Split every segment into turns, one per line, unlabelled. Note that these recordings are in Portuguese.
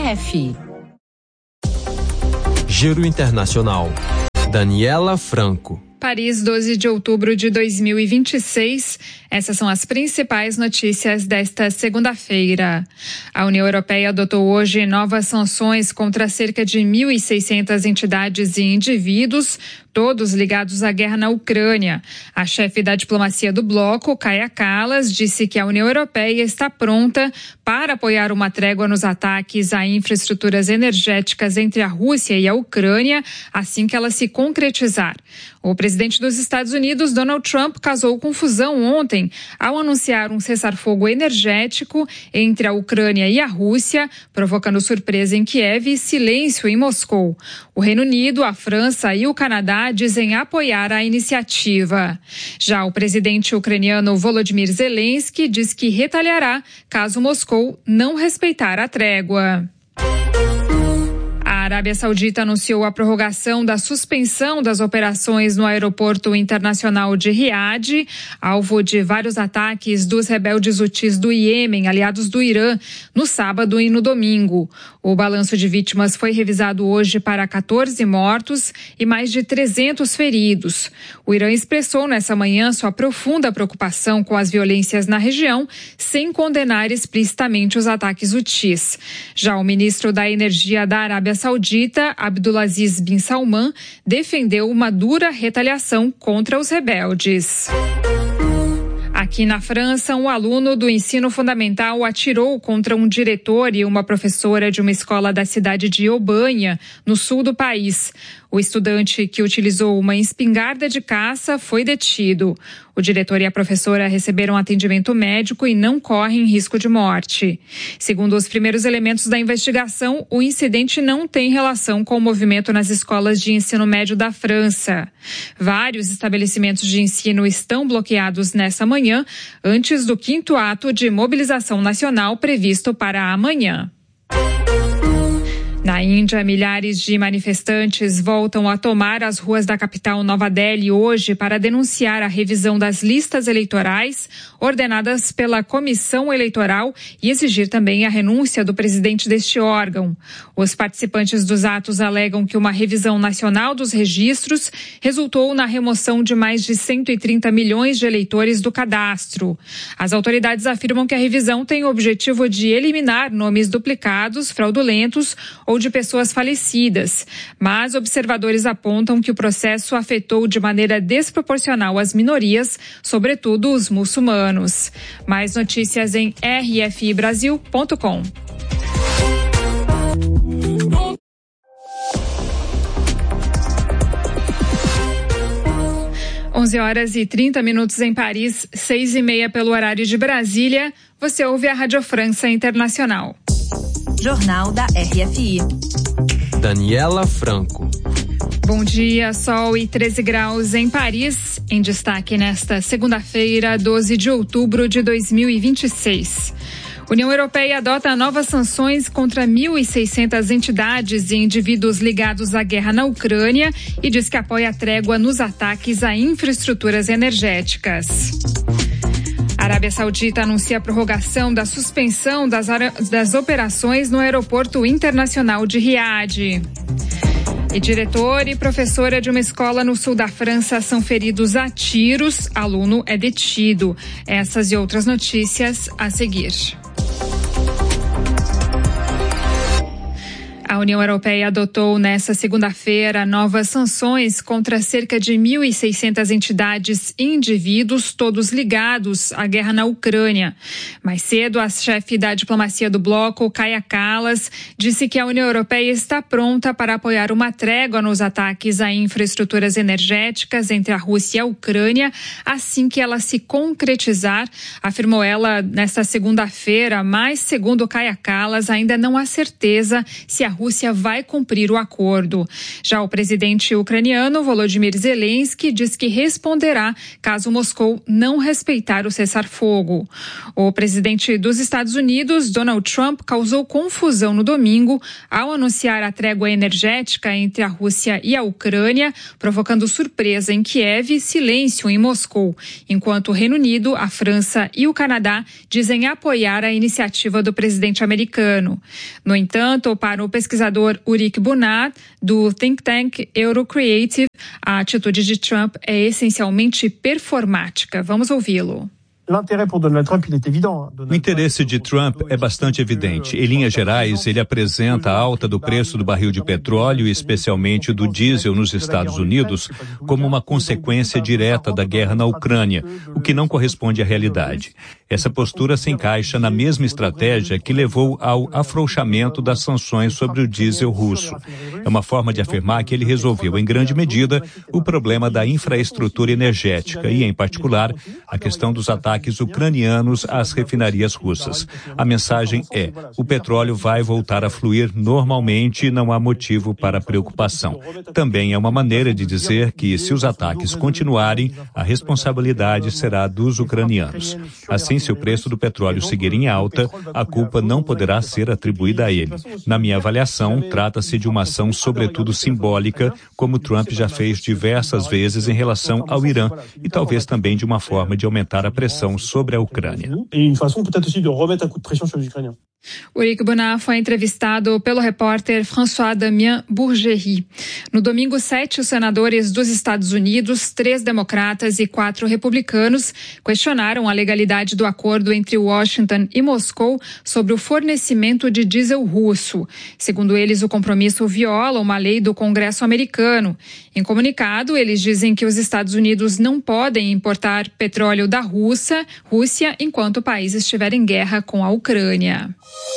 RFI.
Giro Internacional. Daniela Franco.
Paris, 12 de outubro de 2026. Essas são as principais notícias desta segunda-feira. A União Europeia adotou hoje novas sanções contra cerca de 1.600 entidades e indivíduos, todos ligados à guerra na Ucrânia. A chefe da diplomacia do bloco, Kaja Kallas, disse que a União Europeia está pronta para apoiar uma trégua nos ataques a infraestruturas energéticas entre a Rússia e a Ucrânia, assim que ela se concretizar. O presidente dos Estados Unidos, Donald Trump, causou confusão ontem ao anunciar um cessar-fogo energético entre a Ucrânia e a Rússia, provocando surpresa em Kiev e silêncio em Moscou. O Reino Unido, a França e o Canadá dizem apoiar a iniciativa. Já o presidente ucraniano Volodymyr Zelensky diz que retaliará caso Moscou não respeitar a trégua. A Arábia Saudita anunciou a prorrogação da suspensão das operações no aeroporto internacional de Riad, alvo de vários ataques dos rebeldes hutis do Iêmen, aliados do Irã, no sábado e no domingo. O balanço de vítimas foi revisado hoje para 14 mortos e mais de 300 feridos. O Irã expressou nessa manhã sua profunda preocupação com as violências na região, sem condenar explicitamente os ataques hutis. Já o ministro da Energia da Arábia Saudita, Abdulaziz bin Salman, defendeu uma dura retaliação contra os rebeldes. Aqui na França, um aluno do ensino fundamental atirou contra um diretor e uma professora de uma escola da cidade de Aubagne, no sul do país. O estudante, que utilizou uma espingarda de caça, foi detido. O diretor e a professora receberam atendimento médico e não correm risco de morte. Segundo os primeiros elementos da investigação, o incidente não tem relação com o movimento nas escolas de ensino médio da França. Vários estabelecimentos de ensino estão bloqueados nessa manhã, antes do 5º ato de mobilização nacional previsto para amanhã. Na Índia, milhares de manifestantes voltam a tomar as ruas da capital Nova Delhi hoje para denunciar a revisão das listas eleitorais ordenadas pela Comissão Eleitoral e exigir também a renúncia do presidente deste órgão. Os participantes dos atos alegam que uma revisão nacional dos registros resultou na remoção de mais de 130 milhões de eleitores do cadastro. As autoridades afirmam que a revisão tem o objetivo de eliminar nomes duplicados, fraudulentos ou de pessoas falecidas, mas observadores apontam que o processo afetou de maneira desproporcional as minorias, sobretudo os muçulmanos. Mais notícias em rfibrasil.com. Horas e 30 minutos em Paris, 6:30 pelo horário de Brasília. Você ouve a Rádio França Internacional.
Jornal da RFI.
Daniela Franco.
Bom dia, sol e 13 graus em Paris. Em destaque nesta segunda-feira, 12 de outubro de 2026. União Europeia adota novas sanções contra 1.600 entidades e indivíduos ligados à guerra na Ucrânia e diz que apoia a trégua nos ataques a infraestruturas energéticas. A Arábia Saudita anuncia a prorrogação da suspensão das operações no aeroporto internacional de Riad. E diretor e professora de uma escola no sul da França são feridos a tiros. Aluno é detido. Essas e outras notícias a seguir. A União Europeia adotou nesta segunda-feira novas sanções contra cerca de 1.600 entidades e indivíduos, todos ligados à guerra na Ucrânia. Mais cedo, a chefe da diplomacia do bloco, Kaja Kallas, disse que a União Europeia está pronta para apoiar uma trégua nos ataques a infraestruturas energéticas entre a Rússia e a Ucrânia, assim que ela se concretizar, afirmou ela nesta segunda-feira, mas, segundo Kaja Kallas, ainda não há certeza se a Rússia Rússia vai cumprir o acordo. Já o presidente ucraniano Volodymyr Zelensky diz que responderá caso Moscou não respeitar o cessar-fogo. O presidente dos Estados Unidos, Donald Trump, causou confusão no domingo ao anunciar a trégua energética entre a Rússia e a Ucrânia, provocando surpresa em Kiev e silêncio em Moscou, enquanto o Reino Unido, a França e o Canadá dizem apoiar a iniciativa do presidente americano. No entanto, para o pesquisador Ulrich Bunat, do think tank Eurocreative, a atitude de Trump é essencialmente performática. Vamos ouvi-lo.
O interesse de Trump é bastante evidente. Em linhas gerais, ele apresenta a alta do preço do barril de petróleo, especialmente do diesel nos Estados Unidos, como uma consequência direta da guerra na Ucrânia, o que não corresponde à realidade. Essa postura se encaixa na mesma estratégia que levou ao afrouxamento das sanções sobre o diesel russo. É uma forma de afirmar que ele resolveu, em grande medida, o problema da infraestrutura energética e, em particular, a questão dos ataques ucranianos às refinarias russas. A mensagem é: o petróleo vai voltar a fluir normalmente e não há motivo para preocupação. Também é uma maneira de dizer que, se os ataques continuarem, a responsabilidade será dos ucranianos. Assim, se o preço do petróleo seguir em alta, a culpa não poderá ser atribuída a ele. Na minha avaliação, trata-se de uma ação sobretudo simbólica, como Trump já fez diversas vezes em relação ao Irã, e talvez também de uma forma de aumentar a pressão sobre a Ucrânia.
Ulrich Bunat foi entrevistado pelo repórter François-Damien Bourgerie. No domingo, 7 senadores dos Estados Unidos, 3 democratas e 4 republicanos, questionaram a legalidade do acordo entre Washington e Moscou sobre o fornecimento de diesel russo. Segundo eles, o compromisso viola uma lei do Congresso americano. Em comunicado, eles dizem que os Estados Unidos não podem importar petróleo da Rússia enquanto o país estiver em guerra com a Ucrânia.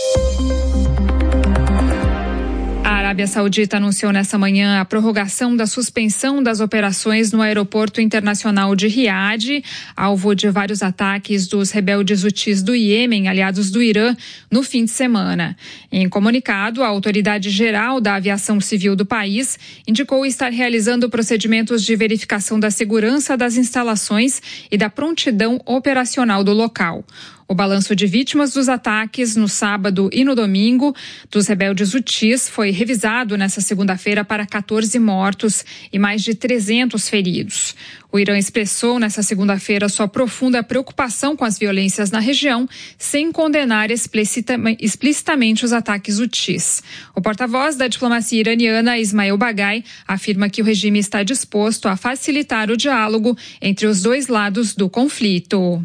A Arábia Saudita anunciou nesta manhã a prorrogação da suspensão das operações no aeroporto internacional de Riad, alvo de vários ataques dos rebeldes hutis do Iêmen, aliados do Irã, no fim de semana. Em comunicado, a Autoridade Geral da Aviação Civil do país indicou estar realizando procedimentos de verificação da segurança das instalações e da prontidão operacional do local. O balanço de vítimas dos ataques no sábado e no domingo dos rebeldes hutis foi revisado nesta segunda-feira para 14 mortos e mais de 300 feridos. O Irã expressou nesta segunda-feira sua profunda preocupação com as violências na região, sem condenar explicitamente os ataques hutis. O porta-voz da diplomacia iraniana, Ismail Baghai, afirma que o regime está disposto a facilitar o diálogo entre os dois lados do conflito.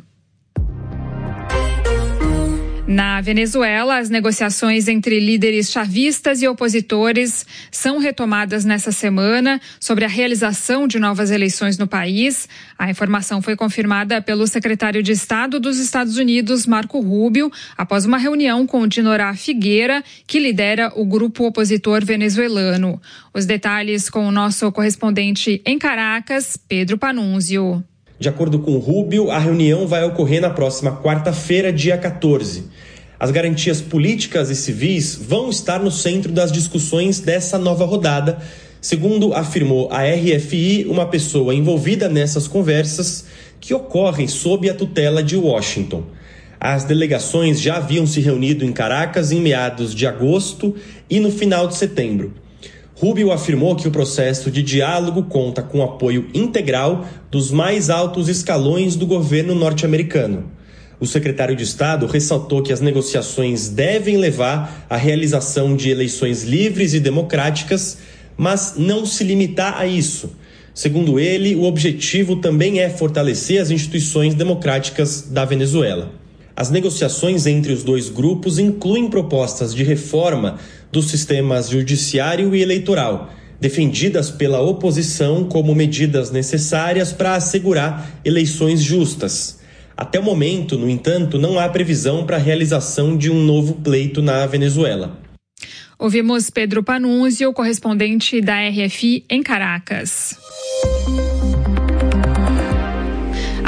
Na Venezuela, as negociações entre líderes chavistas e opositores são retomadas nesta semana sobre a realização de novas eleições no país. A informação foi confirmada pelo secretário de Estado dos Estados Unidos, Marco Rubio, após uma reunião com Dinorá Figueira, que lidera o grupo opositor venezuelano. Os detalhes com o nosso correspondente em Caracas, Pedro Panunzio.
De acordo com Rubio, a reunião vai ocorrer na próxima quarta-feira, dia 14. As garantias políticas e civis vão estar no centro das discussões dessa nova rodada, segundo afirmou a RFI, uma pessoa envolvida nessas conversas que ocorrem sob a tutela de Washington. As delegações já haviam se reunido em Caracas em meados de agosto e no final de setembro. Rubio afirmou que o processo de diálogo conta com o apoio integral dos mais altos escalões do governo norte-americano. O secretário de Estado ressaltou que as negociações devem levar à realização de eleições livres e democráticas, mas não se limitar a isso. Segundo ele, o objetivo também é fortalecer as instituições democráticas da Venezuela. As negociações entre os dois grupos incluem propostas de reforma dos sistemas judiciário e eleitoral, defendidas pela oposição como medidas necessárias para assegurar eleições justas. Até o momento, no entanto, não há previsão para a realização de um novo pleito na Venezuela.
Ouvimos Pedro Panunzio, correspondente da RFI em Caracas.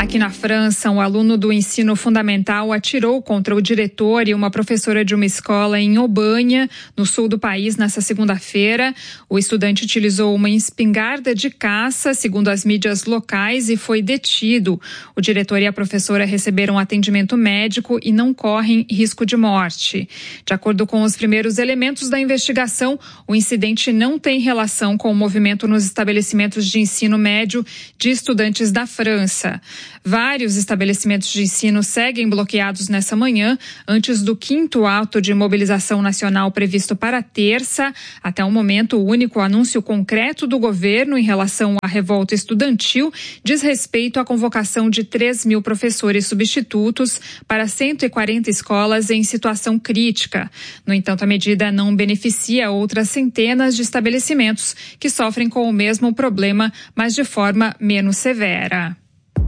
Aqui na França, um aluno do ensino fundamental atirou contra o diretor e uma professora de uma escola em Aubagne, no sul do país, nesta segunda-feira. O estudante utilizou uma espingarda de caça, segundo as mídias locais, e foi detido. O diretor e a professora receberam atendimento médico e não correm risco de morte. De acordo com os primeiros elementos da investigação, o incidente não tem relação com o movimento nos estabelecimentos de ensino médio de estudantes da França. Vários estabelecimentos de ensino seguem bloqueados nessa manhã, antes do 5º ato de mobilização nacional previsto para terça. Até o momento, o único anúncio concreto do governo em relação à revolta estudantil diz respeito à convocação de 3.000 professores substitutos para 140 escolas em situação crítica. No entanto, a medida não beneficia outras centenas de estabelecimentos que sofrem com o mesmo problema, mas de forma menos severa.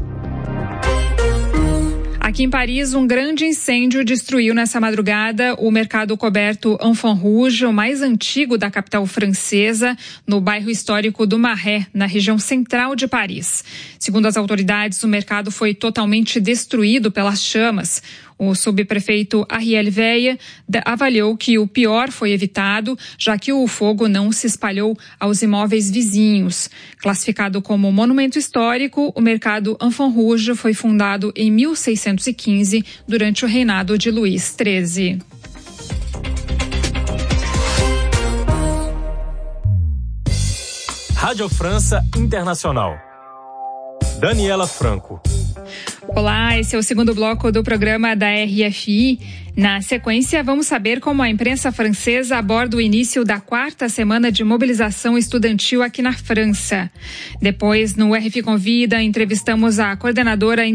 Aqui em Paris, um grande incêndio destruiu nessa madrugada o mercado coberto Enfants Rouge, o mais antigo da capital francesa, no bairro histórico do Marais, na região central de Paris. Segundo as autoridades, o mercado foi totalmente destruído pelas chamas. O subprefeito Ariel Veil avaliou que o pior foi evitado, já que o fogo não se espalhou aos imóveis vizinhos. Classificado como monumento histórico, o mercado Enfants Rouge foi fundado em 1615, durante o reinado de Luís XIII.
Rádio França Internacional. Daniela Franco.
Olá, esse é o segundo bloco do programa da RFI. Na sequência, vamos saber como a imprensa francesa aborda o início da 4ª semana de mobilização estudantil aqui na França. Depois, no RFI Convida, entrevistamos a coordenadora